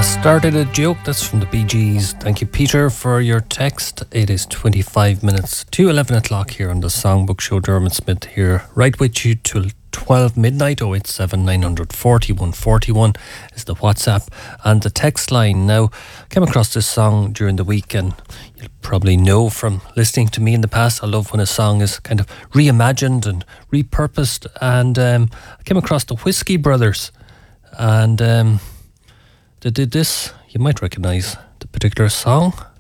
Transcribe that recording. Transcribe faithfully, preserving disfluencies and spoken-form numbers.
Started a joke, that's from the Bee Gees. Thank you, Peter, for your text. It is twenty-five minutes to eleven o'clock here on the Songbook Show. Dermot Smith here, right with you till twelve midnight. oh eight seven, nine four one, four one is the WhatsApp and the text line. Now, I came across this song during the week, and you'll probably know from listening to me in the past, I love when a song is kind of reimagined and repurposed. And um, I came across the Whiskey Brothers, and um, they did this. You might recognise the particular song.